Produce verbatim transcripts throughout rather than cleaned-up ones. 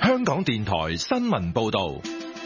香港電台新聞報道。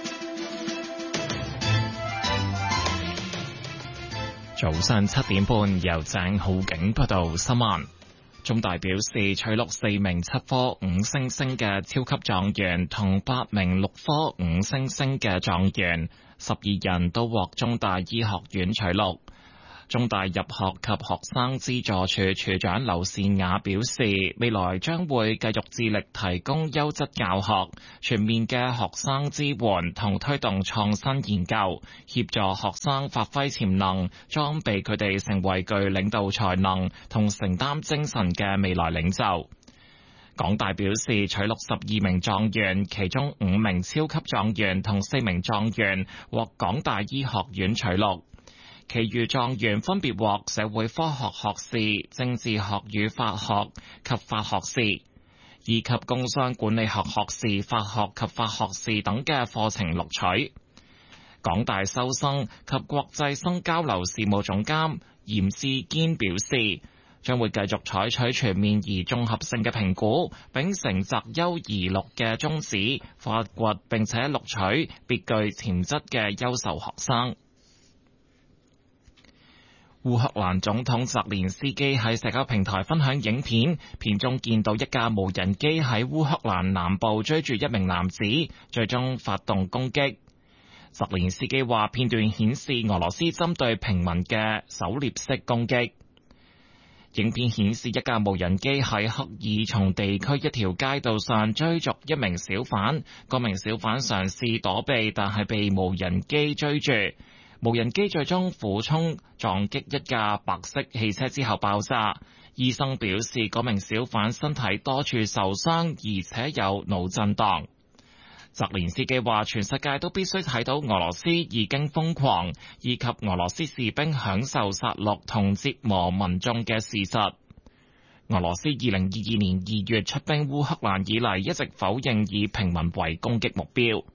早上七點半，由鄭浩景報道新聞。中大表示，取錄四名七科五星星嘅超級狀元同八名六科五星星嘅狀元，十二人都獲中大醫學院取錄。中大入學及學生資助處處長劉善雅表示，未來將會繼續致力提供優質教學、全面嘅學生支援同推動創新研究，協助學生發揮潛能，裝備佢哋成為具領導才能同承擔精神嘅未來領袖。港大表示，取錄十二名狀元，其中五名超級狀元同四名狀元獲港大醫學院取錄。其餘狀元分別獲社會科學學士、政治學與法學及法學士，以及工商管理學學士、法學及法學士等嘅課程錄取。港大收生及國際生交流事務總監嚴志堅表示，將會繼續採取全面而綜合性嘅評估，秉承擇優而錄嘅宗旨，發掘並且錄取別具潛質嘅優秀學生。烏克蘭總統澤連斯基喺社交平台分享影片，片中見到一架無人機喺烏克蘭南部追住一名男子，最終發動攻擊。澤連斯基話，片段顯示俄羅斯針對平民嘅狩獵式攻擊。影片顯示一架無人機喺克爾松地區一條街道上追逐一名小販，嗰名小販嘗試躲避，但係被無人機追住。無人機最終俯衝撞擊一架白色汽車之後爆炸。醫生表示，嗰名小販身體多處受傷，而且有腦震盪。澤連斯基話，全世界都必須睇到俄羅斯已經瘋狂，以及俄羅斯士兵享受殺戮同折磨民眾嘅事實。俄羅斯二零二二年二月出兵烏克蘭以嚟，一直否認以平民為攻擊目標。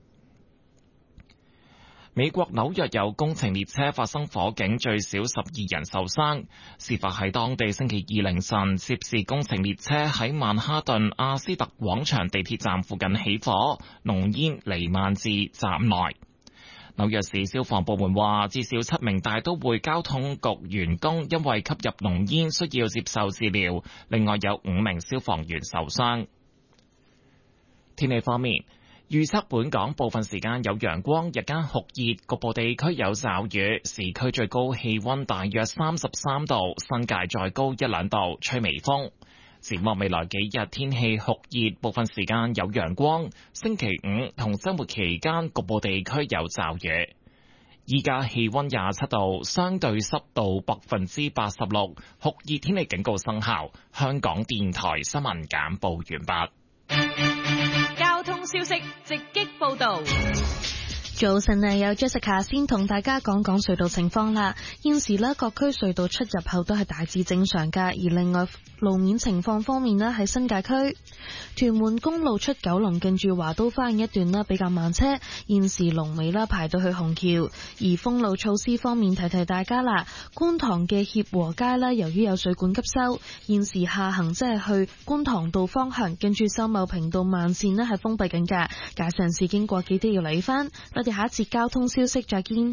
美國紐約有工程列車發生火警，最少十二人受傷。事發喺當地星期二凌晨，涉事工程列車喺曼哈頓阿斯特廣場地鐵站附近起火，濃煙彌漫至站內。紐約市消防部門話，至少七名大都會交通局員工因為吸入濃煙需要接受治療，另外有五名消防員受傷。天氣方面，預測本港部分時間有陽光，日間酷熱，局部地區有驟雨。市區最高氣溫大約三十三度，新界再高一兩度，吹微風。展望未來幾日天氣酷熱，部分時間有陽光。星期五同週末期間局部地區有驟雨。依家氣溫廿七度，相對濕度百分之八十六，酷熱天氣警告生效。香港電台新聞簡報完畢。 交通消息直擊報道。 早晨啊，有 Jessica 先同大家講講隧道情況啦。現時呢，各區隧道出入口都係大致正常噶。而另外路面情況方面呢，喺新界區屯門公路出九龍近住華都花園一段啦，比較慢車。現時龍尾啦排到去紅橋。而封路措施方面，提提大家啦。觀塘嘅協和街啦，由於有水管急修，現時下行即係去觀塘道方向，近住秀茂坪道慢線呢係封閉緊噶。駕駛人士經過記得要留意翻。我哋下一節交通消息再見。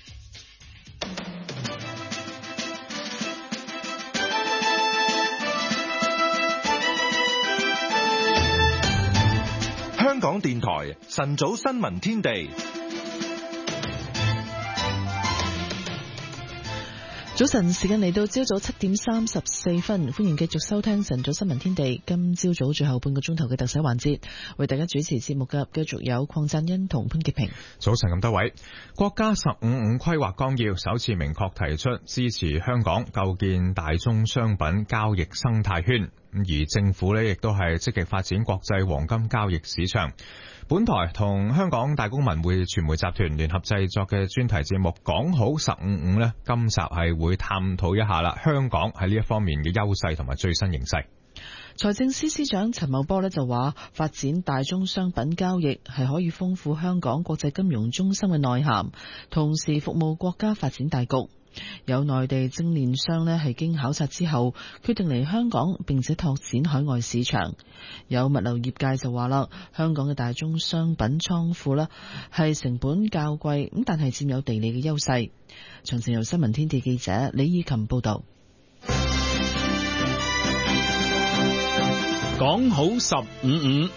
香港電台晨早新聞天地。 早晨，時間嚟到朝早七點三十四分，歡迎繼續收聽晨早新聞天地。今朝早最後半個鐘頭嘅特寫環節，為大家主持節目嘅繼續有鄺贊恩同潘潔平。 早晨咁多位，國家十五五規劃綱要首次明確提出支持香港構建大宗商品交易生態圈，而政府呢亦都係積極發展國際黃金交易市場。本台同香港大公文匯傳媒集團聯合製作嘅專題節目《講好十五五》呢，今集係會探討一下啦，香港喺呢一方面嘅優勢同埋最新形勢。 財政司司長陳茂波呢就話，發展大宗商品交易係可以豐富香港國際金融中心嘅內涵，同時服務國家發展大局。 有內地精煉商呢係經考察之後決定嚟香港，並且拓展海外市場。有物流業界就話啦，香港嘅大宗商品倉庫呢係成本較貴，咁但係佔有地理嘅優勢。詳情由新聞天地記者李以琴報道。 講好十五五。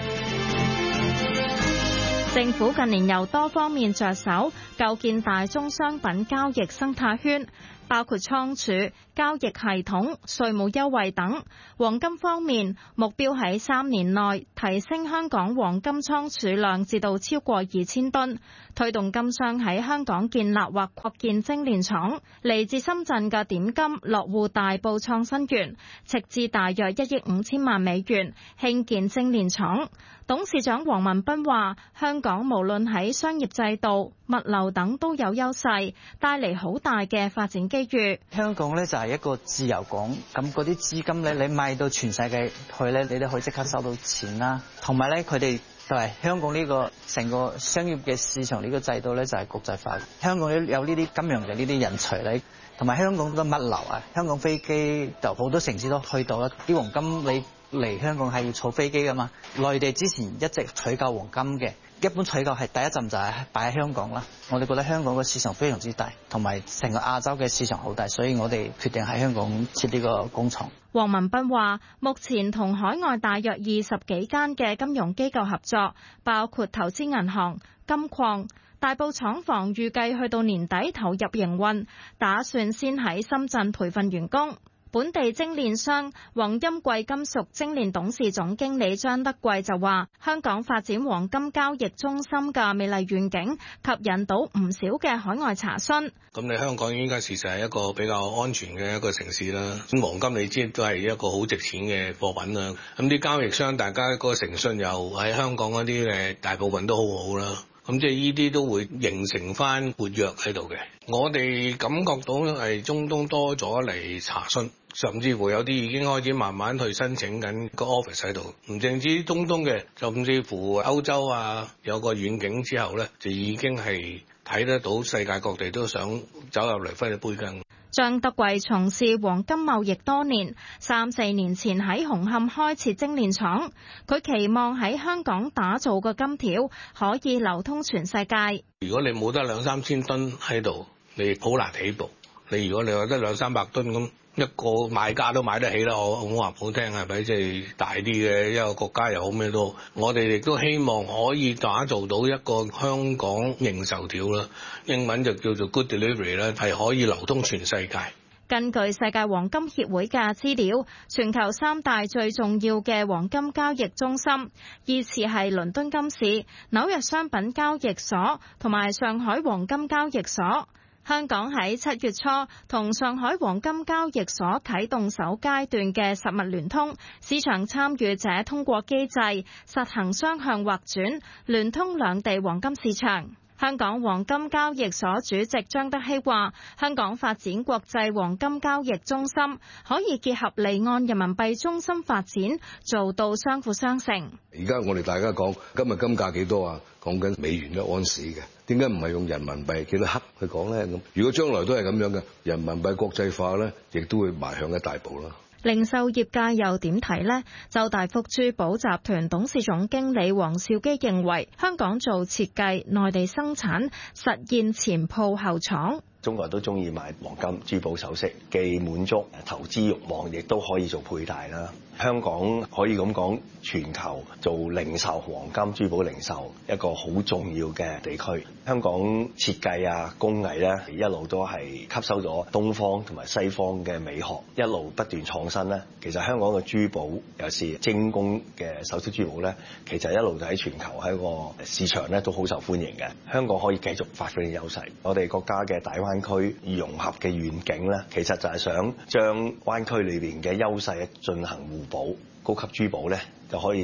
政府近年由多方面着手構建大宗商品交易生態圈，包括倉儲、交易系統、稅務優惠等。黃金方面，目標喺三年內提升香港黃金倉儲量至到超過二千噸，推動金商喺香港建立或擴建精煉廠。嚟自深圳嘅點金落戶大埔創新園，斥資大約一億五千萬美元興建精煉廠。董事長黃文斌話：香港無論喺商業制度、物流等都有優勢，帶嚟好大嘅發展機遇。 香港咧就係一個自由港，咁嗰啲資金咧，你賣到全世界去咧，你都可以即刻收到錢啦。同埋咧，佢哋就係香港呢個成個商業嘅市場呢個制度咧，就係國際化。香港有有呢啲金融嘅呢啲人才咧，同埋香港嘅物流啊，香港飛機就好多城市都去到啦。啲黃金你嚟香港係要坐飛機噶嘛？內地之前一直採購黃金嘅，一般採購係第一站就係擺喺香港啦。我哋覺得香港嘅市場非常之大，同埋成個亞洲嘅市場好大，所以我哋決定喺香港設呢個工廠。 黃文斌話：目前同海外大約二十幾間嘅金融機構合作，包括投資銀行、金礦。大埔廠房預計去到年底投入營運，打算先喺深圳培訓員工。本地精煉商黃金貴金屬精煉董事總經理張德貴就話：香港發展黃金交易中心嘅美麗願景，吸引到唔少嘅海外查詢。 咁你香港依家事實係一個比較安全嘅一個城市啦。咁黃金你知都係一個好值錢嘅貨品啦。咁啲交易商大家個誠信又喺香港嗰啲嘅大部分都好好啦。咁即係呢啲都會形成翻活躍喺度嘅。我哋感覺到係中東多咗嚟查詢，甚至乎有啲已經開始慢慢去申請緊個 office 喺度。唔淨止中東嘅，甚至乎歐洲啊，有個遠景之後咧，就已經係睇得到世界各地都想走入嚟分一杯羹。 張德貴從事黃金貿易多年，三四年前喺紅磡開設精煉廠，佢期望喺香港打造個金條可以流通全世界。 如果你冇得兩三千噸喺度，你好難起步。你如果你話得兩三百噸咁，一個買家都買得起啦。我我話唔好聽係咪？即係大啲嘅一個國家又好咩都好，我哋亦都希望可以打造到一個香港認受條啦，英文就叫做 Good Delivery 啦，係可以流通全世界。 根據世界黃金協會嘅資料，全球三大最重要嘅黃金交易中心，依次係倫敦金市、紐約商品交易所同埋上海黃金交易所。香港喺七月初同上海黃金交易所啟動首階段嘅實物聯通，市場參與者通過機制實行雙向劃轉，聯通兩地黃金市場。香港黃金交易所主席張德熙話：香港發展國際黃金交易中心，可以結合離岸人民幣中心發展，做到相輔相成。 而家我哋大家講今日金價幾多啊？講緊美元一盎司嘅，點解唔係用人民幣幾多克去講咧？咁如果將來都係咁樣嘅，人民幣國際化咧，亦都會邁向一大步啦。 零售業界又點睇呢？周大福珠寶集團董事總經理黃兆基認為，香港做設計，內地生產，實現前鋪後廠。 中國人都中意買黃金珠寶首飾，既滿足投資慾望，亦都可以做佩戴啦。香港可以咁講，全球做零售黃金珠寶零售一個好重要嘅地區。香港設計啊工藝咧，一路都係吸收咗東方同埋西方嘅美學，一路不斷創新咧。其實香港嘅珠寶尤其是精工嘅首飾珠寶咧，其實一路就喺全球喺個市場咧都好受歡迎嘅。香港可以繼續發揮優勢。我哋國家嘅大灣區融合嘅願景咧，其實就係想將灣區裏邊嘅優勢進行互補，高級珠寶咧就可以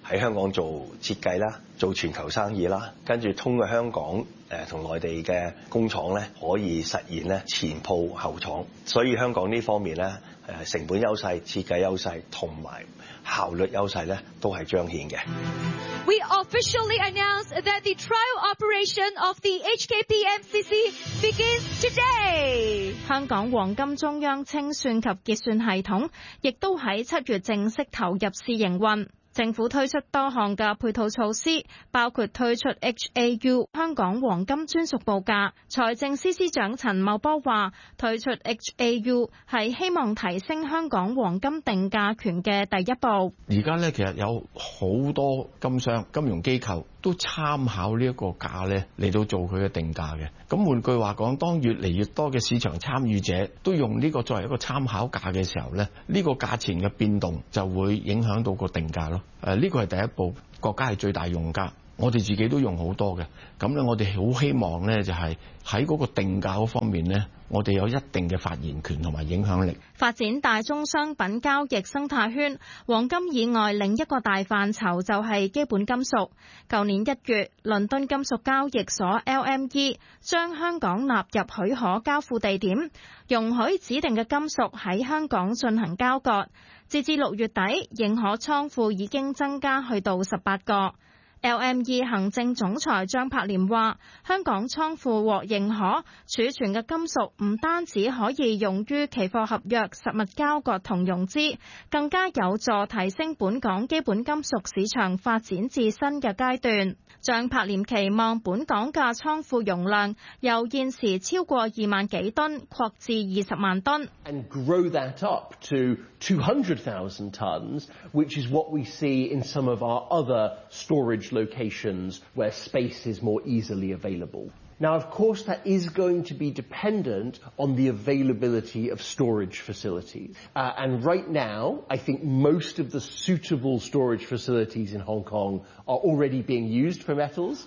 喺香港做設計啦，做全球生意啦，跟住通過香港誒同內地嘅工廠咧，可以實現咧前鋪後廠，所以香港呢方面咧誒成本優勢、設計優勢同埋效率優勢咧都係彰顯嘅。 We officially announce that the trial operation of the H K P M C C begins today. 香港黃金中央清算及結算系統亦都喺七月正式投入試營運。政府推出多項嘅配套措施，包括推出 H A U 香港黃金專屬報價。財政司司長陳茂波話，推出 H A U 係希望提升香港黃金定價權嘅第一步。 而家咧，其實有好多金商、金融機構都參考呢一個價咧嚟到做佢嘅定價嘅。咁換句話講，當越嚟越多嘅市場參與者都用呢個作為一個參考價嘅時候咧，呢個價錢嘅變動就會影響到個定價咯。誒，呢個係第一步，國家係最大用家，我哋自己都用好多嘅。咁咧，我哋好希望咧，就係喺嗰個定價嗰方面咧，我哋有一定嘅發言權同埋影響力。 發展大宗商品交易生態圈，黃金以外另一個大範疇就係基本金屬。舊年一月，倫敦金屬交易所 L M E 將香港納入許可交付地點，容許指定嘅金屬喺香港進行交割。截至六月底，認可倉庫已經增加去到十八個。L M E 行政總裁張柏廉話，香港倉庫獲認可儲存嘅金屬唔單止可以用於期貨合約、實物交割同融資，更加有助提升本港基本金屬市場發展至新嘅階段。張柏廉期望本港嘅倉庫容量由現時超過二萬幾噸擴至二十萬噸。 And grow that up to two hundred thousand tons, which is what we see in some of our other storage locations where space is more easily available. Now, of course, that is going to be dependent on the availability of storage facilities. Uh, and right now, I think most of the suitable storage facilities in Hong Kong are already being used for metals.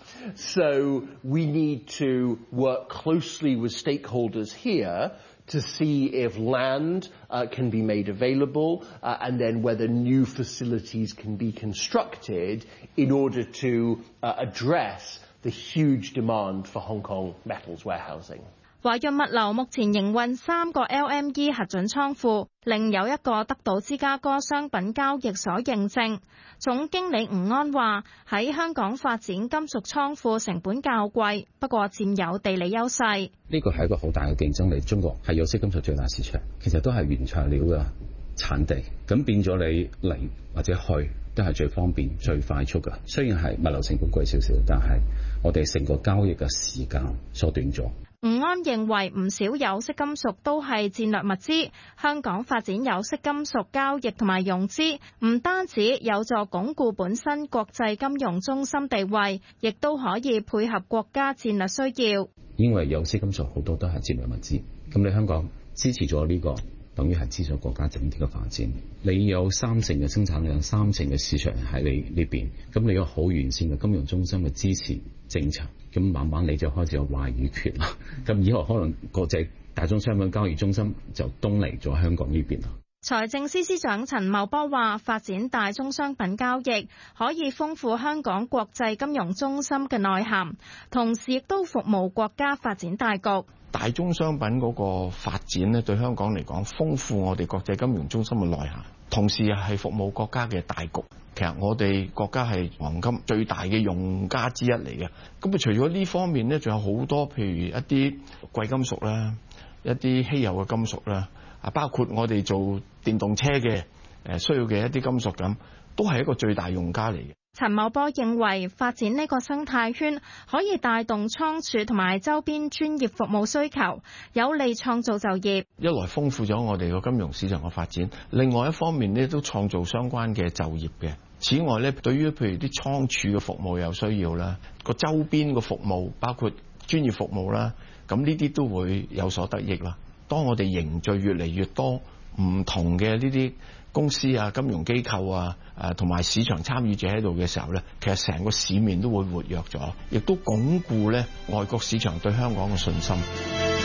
So we need to work closely with stakeholders here to see if land uh, can be made available uh, and then whether new facilities can be constructed in order to uh, address the huge demand for Hong Kong metals warehousing. 華潤物流目前營運三個 L M E 核准倉庫，另有一個得到芝加哥商品交易所認證。總經理吳安話：喺香港發展金屬倉庫成本較貴，不過佔有地理優勢。 呢個係一個好大嘅競爭力。中國係有色金屬最大市場，其實都係原材料嘅產地，咁變咗你嚟或者去都係最方便、最快速嘅。雖然係物流成本貴少少，但係我哋成個交易嘅時間縮短咗。 吳安認為唔少有色金屬都係戰略物資，香港發展有色金屬交易同埋融資，唔單止有助鞏固本身國際金融中心地位，亦都可以配合國家戰略需要。 因為有色金屬好多都係戰略物資，咁你香港支持咗呢個，等於係支持國家整體嘅發展。你有三成嘅生產量，三成嘅市場喺你呢邊，咁你有好完善嘅金融中心嘅支持政策，咁慢慢你就開始有話語權啦。咁以後可能國際大宗商品交易中心就東嚟咗香港呢邊啦。 財政司司長陳茂波話：發展大宗商品交易可以豐富香港國際金融中心嘅內涵，同時亦都服務國家發展大局。 大宗商品嗰個發展咧，對香港嚟講，豐富我哋國際金融中心嘅內涵，同時係服務國家嘅大局。其實我哋國家係黃金最大嘅用家之一嚟嘅。咁啊，除咗呢方面咧，仲有好多譬如一啲貴金屬啦，一啲稀有嘅金屬啦，啊，包括我哋做電動車嘅誒需要嘅一啲金屬咁，都係一個最大用家嚟嘅。 陳茂波認為發展呢個生態圈可以帶動倉儲同埋周邊專業服務需求，有利創造就業。一來豐富咗我哋個金融市場嘅發展，另外一方面呢都創造相關嘅就業嘅。此外呢，對於譬如啲倉儲嘅服務有需要啦，個周邊嘅服務包括專業服務啦，咁呢啲都會有所得益啦。當我哋凝聚越嚟越多唔同嘅呢啲公司啊、金融機構啊、誒同埋市場參與者喺度嘅時候咧，其實成個市面都會活躍咗，亦都鞏固咧外國市場對香港嘅信心。